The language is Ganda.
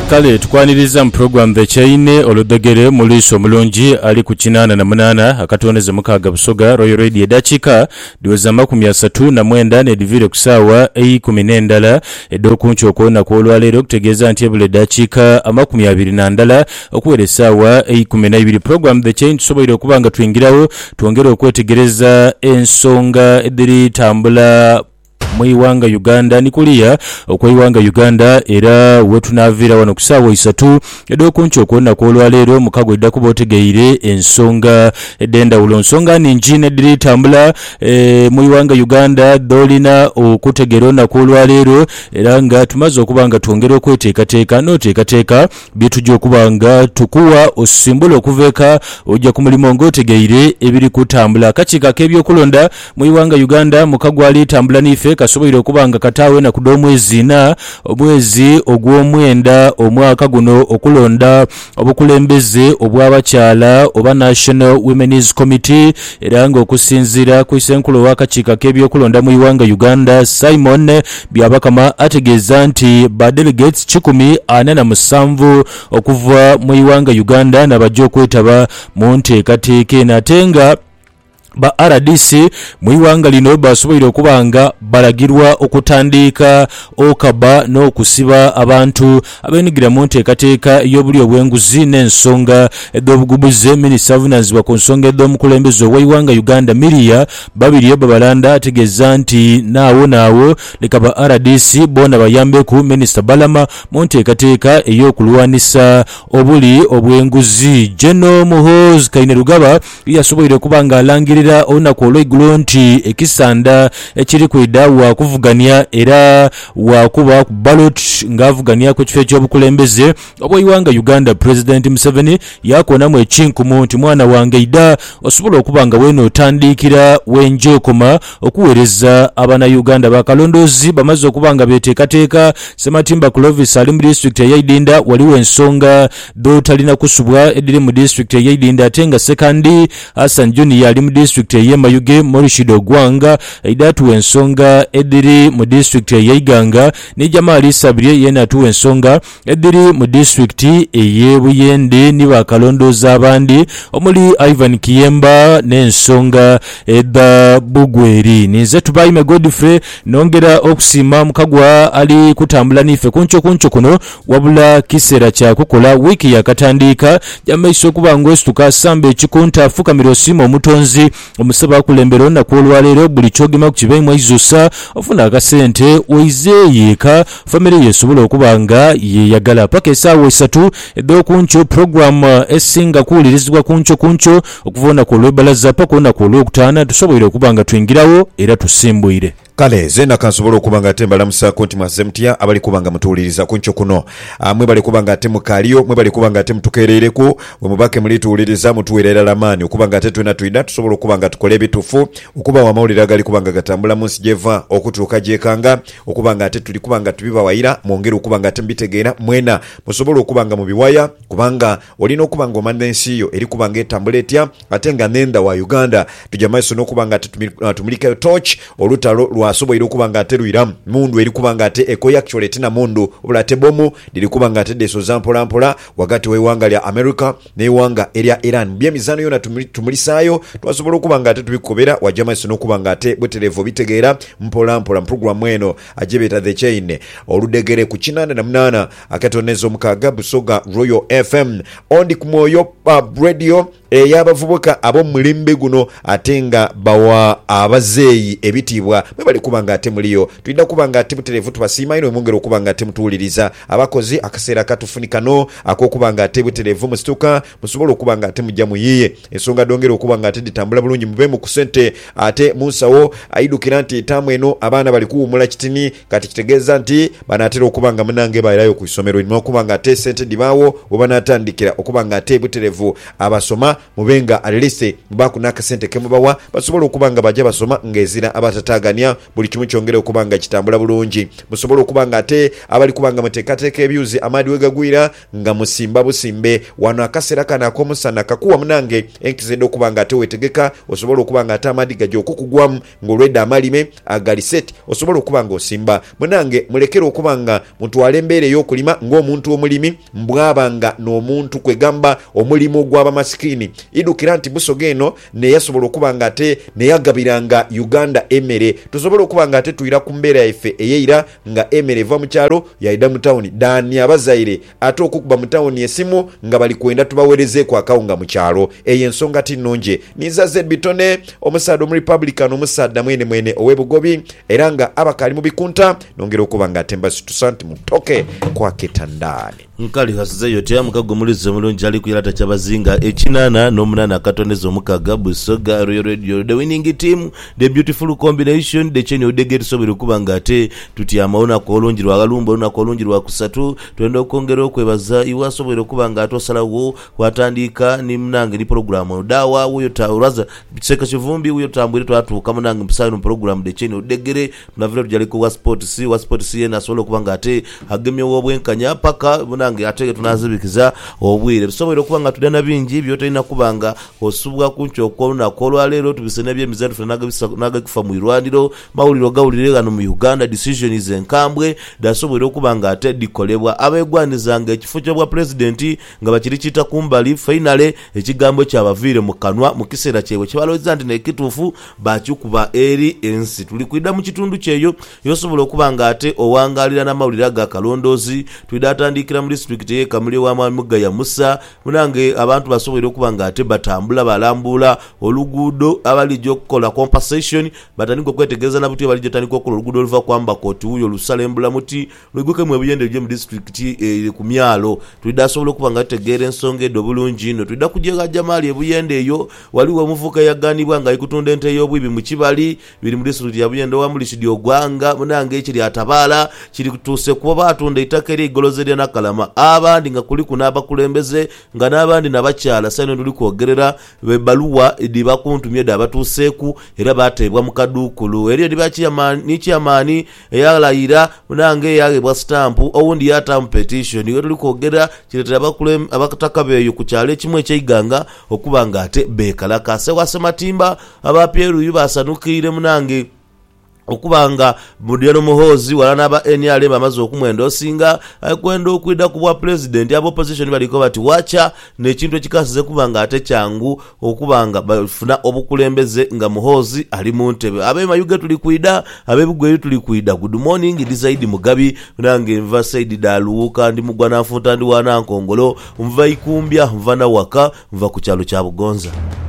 kale tukwaniriza mu program the chaine oludegere muliso mulungi ali ku 88 akatoneza mukaga busoga Royal Radio dachika diweza 39 ne divire kusawa 10 edo kunchoko na kwolwalero kutegeza nti ebule dachika 22 okuwere sawa 12 program the chain tusoboire okubanga twingirawo twongere okwetegereza ensonga ediri tambula mwiwanga Uganda nikulia okwiwanga Uganda era wetunavira wano kusawo 3 edo kunchoko na kwolwalero mukago edda kubotegeire ensonga edenda ulonsonga ninjine diri tambula mwiwanga Uganda dolina okutegero na kwolwalero era nga tumaze okubanga twongere okweteekateeka noteekateeka bitujja okubanga tukuwa osimbolo okuveka ojja ku mulimo ngotegeire ebiri kutambula kachika kebyokulonda mwiwanga Uganda mukago ali tambula nife kasoboire okubanga katawe na kudomwezi na omwezi ogw'omwenda omwaka guno okulonda obukulembeze obw'abakyala oba National Women's Committee era nga okusinzira ku isenkulo w'akakiiko k'ebyokulonda mu Iwanga Uganda Simon Byabakama ategeeza nti ba delegates 147 okuva mu Iwanga Uganda nabajja okwetaba mu nteekateeka natenga ba RDC mwiwanga lino basoboire okubanga balagirwa okutandika okaba n'okusiba abantu abenigira mu nteekateeka y'obuli obwenguzi n'ensonga ed'obugubuze Minister avunaanyizibwa ku nsonga ed'omukulembeze w'Iwanga Uganda Miria babiri babalanda ategeeza nti naawo leka ba RDC bona bayambe ku Minister Balama mu nteekateeka ey'okulwanisa obuli obwenguzi. General Muhoozi Kainerugaba yasoboire okubanga alangirira olunaku olw'eggulu nti ekisanda ekiri kwida wakuvuganya era wakuba ku ballot ng'avuganya ku kifo ky'obukulembeze obw'Iwanga Uganda. President Museveni yakonamu ekinkumu nti mwana wange ida osobola okuba nga weno otandikira wenjokoma okuweereza abana Uganda bakalondoozi bamaze okuba nga beteekateeka. Sematimba Clovis ali mu district ey'Idinda waliwo ensonga dootalina kusubwa ediri mu district ey'Idinda ate nga sekandi Hassan Junior ali mu district Mayuge Morishido Gwanga idatu ensonga ediri mu district Iganga ni Jamali Sabrie yena tu ensonga ediri mu district Buyende ni bakalondoza abandi omuli Ivan Kiyemba n'ensonga edda Bugweri. Nize tubayime Godfrey nongera okusima mukagwa ali kutambula nife kuncho kuno wabula kisera kya kukola wiki yakatandika jamaiso kubango estuka sambe chikunta fuka mirosimo omutonzi omusaba kulembero na kwolwalero buli kyogema ku kibaimwa izosa ofuna akasente oizeeyeka family yesobola okubanga yeyagala paka esaawa 3 edo kuncho program esinga kuulirizibwa kuncho okuvona ku lwebalaza paka ona ku lwokutaana tusoboire okubanga twingirawo era tusimbuire kale zena kansobola okubanga tembala musako nti mazemtia abali kubanga mutuuliriza kuncho kuno mwe bali kubanga temukaliyo mwe bali kubanga temutukeerereko we mubake mulituuliriza mutuweerera lamani okubanga tetwena tuyina tusobola okubanga tukole ebitufu okuba wamawulire agali kubanga gatambula munsi jeva okutuuka gyekanga okubanga ate tuli kubanga tubibawayira mwongere okubanga tembitegeera mwena musobola okubanga mubiwaya kubanga olina okubanga omanda ensi yo eri kubanga etambula etya ate nga nenda wa Uganda tujja maiso n'okubanga tumulika torch olutalo asoboire okubanga ateruira mundu eri kubanga ate eko actually tina mundu obula tebomu diri kubanga ate deso zampola mpola wakati wewanga lya America ne wanga area Iran bya mizano yona tumulisayo twasobola okubanga ate tubikobera wajama isono okubanga ate bwetelevo bitegeera mpola mpola program eno ajebeta the chain oludegere ku 88 akatonezo mukaga busoga Royal FM ondi kumoyo radio yabavubuka abo mulimbe guno atenga bawa abazeyi ebitibwa bali kubanga ate muliyo tulina kubanga ate butelevu tubasima ino emongero okubanga ate mutuuliriza abakozi akaseera katufunikano akokubanga ate butelevu musituka musobola okubanga ate mujja muyiye ensonga dongero okubanga ate ditambula bulungi mubemu ku sente ate munsawo aidukira nti etamu eno abaana bali kuwumula kitini kati kitegeeza nti banatera okubanga munange bayirayo ku isomero ino okubanga ate sente dibawo obanatandikira okubanga ate butelevu abasoma mubenga alilise bakunaka sente kemubawa basobola okubanga bajja basoma ngezira abatatagania buli kimu kyongere okubanga kitambula bulungi musobole okubanga ate abali kubanga muteekateeka ebyuzi amaadi wegagwira nga musimba busimbe wano akaseera kano ak'omusana kakuwa munange enkizedde okubanga ate weetegeka osobole okubanga ate amaadi gajja okukugwamu ng'olwedde amalime agali set osobole okubanga osimba munange mulekere okubanga mutwale embeera ey'okulima ng'omuntu omulimi mbwabanga n'omuntu kwegamba omulimu gw'abamasikini idukira nti Busoga eno neyasobola okubanga ate neyagabiranga Uganda emmere tusobole okubanga ate tuyira ku mbeera yaffe eyeira nga emmere eva mu kyalo yayida mu tawuni dani abazaire ate okukuba mu tawuni esimu nga bali kwenda tubaweerezeeko akawunga mu kyalo eyo ensonga tinnungi niza Zedbitone omusaadde omu Republican omusaadde mwene ow'ebugobi era nga abakali mu bikunta nongera okubanga ate mbasitusanti mutoke kwaketandani nkali hasizeyo tya mukago mulize mulungi ali kuyirata kyabazinga ekinana n'omunana akatoneza omukaga Busoga Royal Radio the winning team the beautiful combination the chain odegeri sobere kubanga ate tuti amaona ko olungirwa galumbo na ko olungirwa kusatu twenda okongera okwebaza iwasobere kubanga atosalawo watandika ni mnange ni program dawa uyo tauraza biseka kivumbi uyo tambwire twatuka munange mpsayo program the chain odegere tunavira tujali ko wa sport C na solo kubanga ate hagemye wobwenkanya paka munange ate tunazibikiza obwire tusobere kubanga tudana bingi byotalina kubanga osubwa kuncho okona kolwa lero tubisene byemizatu funaga kufa mu Irwandiro mawuliro gawulire gano mu Uganda decision is enkambwe dasobere okubanga ate dikolebwa abegwanizanga ekifo kya bwa president nga bakiri kita kumbali finale ekigambo kyabavire mu kanwa mu kiseera kyewe kibaloza ndi nekitufu bakyukuba eri ensi tulikwida mu kitundu kyeyo yosobola okubanga ate owangalira na mawuliro ga kalondozi twidatandikira mu district ye Kamuli wa Mwamuga ya Musa munange abantu basobole okubanga ate batambula balambula oluguudo abalijo okukola compensation batandika okwetegereza nabuti abalijo tandika okukola oluguudo oluva kwamba koti uyo lusalembula muti lwiguke mu ebiyende bye mu district ku myalo twidasobola okubanga tegeera ensonga edo bulungi no twida kujega jamali ebuyende eyo waliwo omuvuka yaganibwa nga ikutunda ente y'obwibi mu Kibali biri mu district ya Buyende wa mulishidi ogwanga munange ekiri atabala kiri kutuse kuba batunda itaka eri igolozerya nakalama abandi nga kuli kunaba kulembeze nga nabandi nabakyala sano nduli kwogerera bebaluwa ediba kuntumye da batuseku era batebwa mu kadukulu eriyo dibachi yamani eyalayira munange yagebwa stamp owundi yata petition iyo tuli kwogera kiretera bakulem abakataka beyo kukyale kimwe kyiganga okubanga ate bekalaka se wasematimba abapyeru yubasanukire munange okubanga Mudiano Muhozi walana ba NRM amazo okumwenda osinga akwenda okwida kubwa president abo opposition baliko bati wacha nekintu ekikasize kubanga ate kyangu okubanga bafuna obukulembeze nga Muhozi ali mu ntebe abe mayuge tulikwida abe bugwe tulikwida good morning Dizaidi Mugabi nange mva Saidi Daluuka ndi mugwana mfuta ndi wana nkongolo mva ikumbya mva na waka mva ku kyalo kya Bugonza.